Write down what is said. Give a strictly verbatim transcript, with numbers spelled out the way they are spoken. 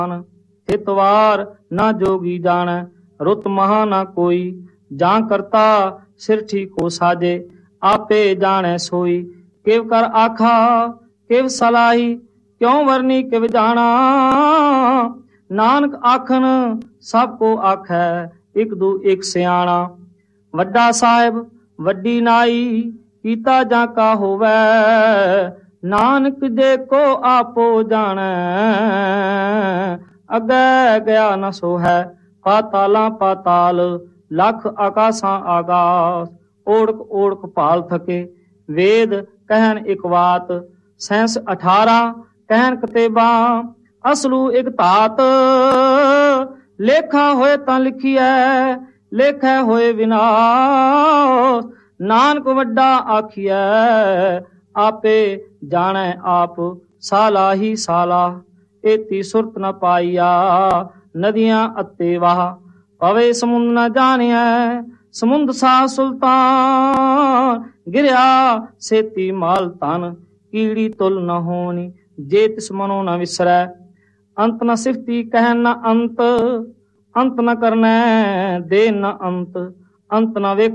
हितवार ना जोगी जाने, रुत महा ना कोई। जा करता सिर ठीक हो साजे, आपे जाने सोई। किव कर आखा किव सलाही, क्यों वरनी किव जाना। नानक आखन सब को आखै, एक दू एक सियाणा। वड्डा साहिब वड्डी नाई, कीता जाका होवै। नानक जे को आपो जाने, अगे गया न सो है। पाताला पाताल, लख आकाशां आकाश। ओढ़क ओढ़क भाल थके, वेद कहन एक बात। सैंस अठारह कहन कतेबा, असलू एक धात। लेखा होए तां लिखिए, लेखै होए विनाश। नानक वड्डा आखिए, आपे जाने आप। साला ही साला, एती सुरत न पाईया। नदियां अते वाह, पवे समुंद न जानिया। समुंद सा सुल्तान, गिरया सेती माल तन। कीड़ी तुल न होनी, जे तिस मनो न विसरै। अंत न सिफती कहन न अंत, अंत न करनै दे न अंत। अंत न वे